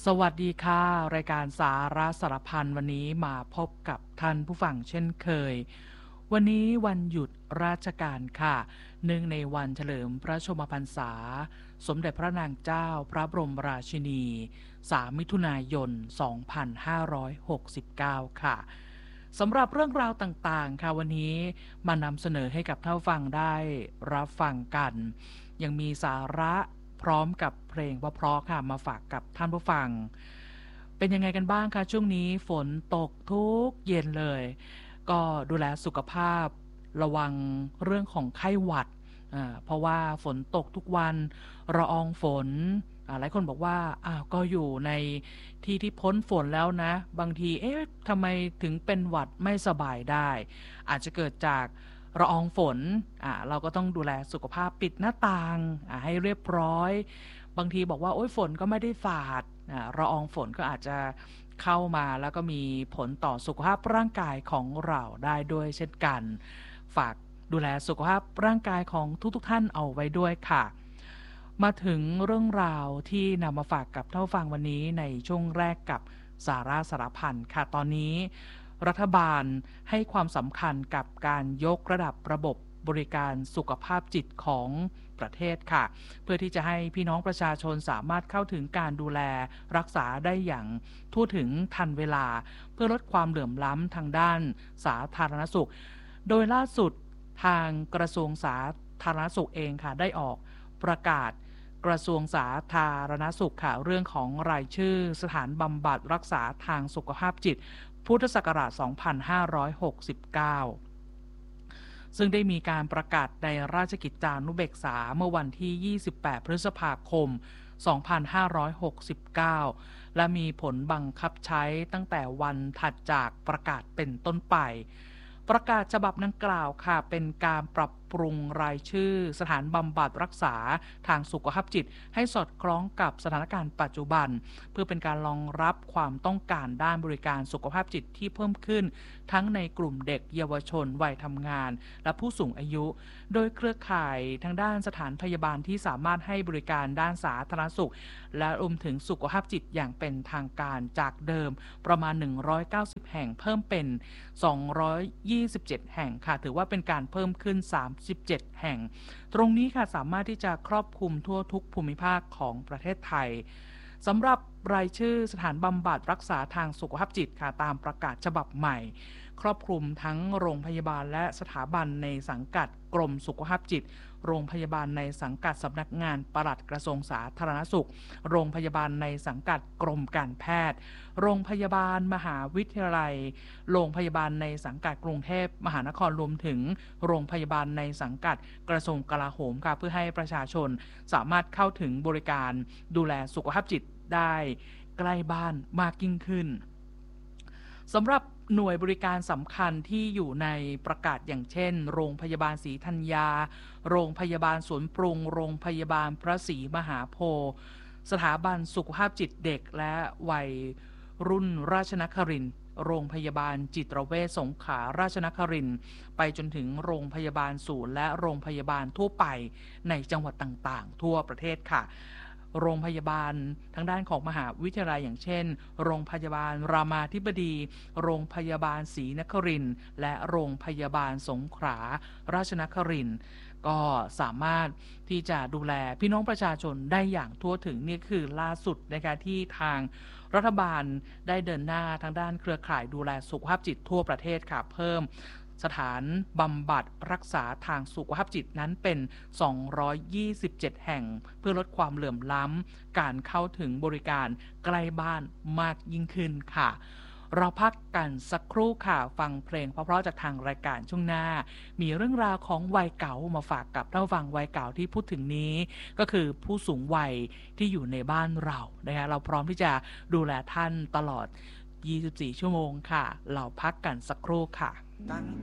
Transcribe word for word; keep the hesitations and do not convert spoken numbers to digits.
สวัสดีค่ะรายการสาระสารพันวันนี้มาพบกับท่านผู้ฟังเช่นเคยวันนี้วันหยุดราชการค่ะเนื่องในวันเฉลิมพระชนมพรรษาสมเด็จพระนางเจ้าพระบรมราชินีสามมิถุนายนสองพันห้าร้อยหกสิบเก้าค่ะสำหรับเรื่องราวต่างๆค่ะวันนี้มานำเสนอให้กับท่านผู้ฟังได้รับฟังกันยังมีสาระพร้อมกับเพลงเพราะๆค่ะมาฝากกับท่านผู้ฟังเป็นยังไงกันบ้างคะช่วงนี้ฝนตกทุกเย็นเลยก็ดูแลสุขภาพระวังเรื่องของไข้หวัดอ่าเพราะว่าฝนตกทุกวันละอองฝนอ่าหลายคนบอกว่าอ้าวก็อยู่ในที่ที่พ้นฝนแล้วนะบางทีเอ๊ะทำไมถึงเป็นหวัดไม่สบายได้อาจจะเกิดจากละอองฝนอ่าเราก็ต้องดูแลสุขภาพปิดหน้าต่างอ่าให้เรียบร้อยบางทีบอกว่าโอ๊ยฝนก็ไม่ได้สาดอ่าละอองฝนก็อาจจะเข้ามาแล้วก็มีผลต่อสุขภาพร่างกายของเราได้ด้วยเช่นกันฝากดูแลสุขภาพร่างกายของทุกๆท่านเอาไว้ด้วยค่ะมาถึงเรื่องราวที่นำมาฝากกับท่านผู้ฟังวันนี้ในช่วงแรกกับสาระสารพันค่ะตอนนี้รัฐบาลให้ความสำคัญกับการยกระดับระบบบริการสุขภาพจิตของประเทศค่ะเพื่อที่จะให้พี่น้องประชาชนสามารถเข้าถึงการดูแลรักษาได้อย่างทั่วถึงทันเวลาเพื่อลดความเหลื่อมล้ำทางด้านสาธารณสุขโดยล่าสุดทางกระทรวงสาธารณสุขเองค่ะได้ออกประกาศกระทรวงสาธารณสุขค่ะเรื่องของรายชื่อสถานบำบัดรักษาทางสุขภาพจิตพุทธศักราชสองพันห้าร้อยหกสิบเก้าซึ่งได้มีการประกาศในราชกิจจานุเบกษาเมื่อวันที่ยี่สิบแปดพฤษภาคมสองพันห้าร้อยหกสิบเก้าและมีผลบังคับใช้ตั้งแต่วันถัดจากประกาศเป็นต้นไปประกาศฉบับดังกล่าวค่ะเป็นการปรับปรุงรายชื่อสถานบำบัดรักษาทางสุขภาพจิตให้สอดคล้องกับสถานการณ์ปัจจุบันเพื่อเป็นการรองรับความต้องการด้านบริการสุขภาพจิตที่เพิ่มขึ้นทั้งในกลุ่มเด็กเยาวชนวัยทำงานและผู้สูงอายุโดยเครือข่ายทางด้านสถานพยาบาลที่สามารถให้บริการด้านสาธารณสุขและรวมถึงสุขภาพจิตอย่างเป็นทางการจากเดิมประมาณหนึ่งร้อยเก้าสิบแห่งเพิ่มเป็นสองร้อยยี่สิบเจ็ดแห่งค่ะถือว่าเป็นการเพิ่มขึ้นสามสิบเจ็ดแห่งตรงนี้ค่ะสามารถที่จะครอบคลุมทั่วทุกภูมิภาคของประเทศไทยสำหรับรายชื่อสถานบำบัดรักษาทางสุขภาพจิตค่ะตามประกาศฉบับใหม่ครอบคลุมทั้งโรงพยาบาลและสถาบันในสังกัดกรมสุขภาพจิตโรงพยาบาลในสังกัดสำนักงานปลัดกระทรวงสาธารณสุขโรงพยาบาลในสังกัดกรมการแพทย์โรงพยาบาลมหาวิทยาลัยโรงพยาบาลในสังกัดกรุงเทพมหานครรวมถึงโรงพยาบาลในสังกัดกระทรวงกลาโหมค่ะเพื่อให้ประชาชนสามารถเข้าถึงบริการดูแลสุขภาพจิตได้ใกล้บ้านมากยิ่งขึ้นสำหรับหน่วยบริการสำคัญที่อยู่ในประกาศอย่างเช่นโรงพยาบาลศรีธัญญาโรงพยาบาลสวนปรุงโรงพยาบาลพระศรีมหาโพธิ์สถาบันสุขภาพจิตเด็กและวัยรุ่นราชนครินทร์โรงพยาบาลจิตเวชสงขลาราชนครินทร์ไปจนถึงโรงพยาบาลศูนย์และโรงพยาบาลทั่วไปในจังหวัดต่างๆทั่วประเทศค่ะโรงพยาบาลทางด้านของมหาวิทยาลัยอย่างเช่นโรงพยาบาลรามาธิบดีโรงพยาบาลศรีนครินทร์และโรงพยาบาลสงขลาราชนครินทร์ก็สามารถที่จะดูแลพี่น้องประชาชนได้อย่างทั่วถึงนี่คือล่าสุดนะคะที่ทางรัฐบาลได้เดินหน้าทางด้านเครือข่ายดูแลสุขภาพจิตทั่วประเทศค่ะเพิ่มสถานบำบัดรักษาทางสุขภาพจิตนั้นเป็นสองร้อยยี่สิบเจ็ดแห่งเพื่อลดความเหลื่อมล้ำการเข้าถึงบริการใกล้บ้านมากยิ่งขึ้นค่ะเราพักกันสักครู่ค่ะฟังเพลงเพราะๆจากทางรายการช่วงหน้ามีเรื่องราวของวัยเก่ามาฝากกับท่านผู้ฟังวัยเก่าที่พูดถึงนี้ก็คือผู้สูงวัยที่อยู่ในบ้านเรานะคะเราพร้อมที่จะดูแลท่านตลอดยี่สิบสี่ชั่วโมงค่ะเราพักกันสักครู่ค่ะตั้ง